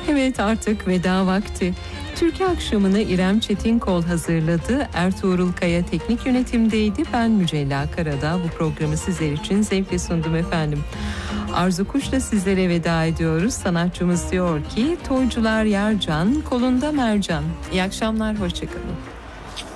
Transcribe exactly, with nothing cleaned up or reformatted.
Evet, artık veda vakti. Türkiye akşamını İrem Çetinkol hazırladı. Ertuğrul Kaya teknik yönetimdeydi. Ben Mücella Karadağ bu programı sizler için zevkle sundum efendim. Arzu Kuş'la sizlere veda ediyoruz. Sanatçımız diyor ki toycular yarcan, kolunda mercan. İyi akşamlar, hoşçakalın.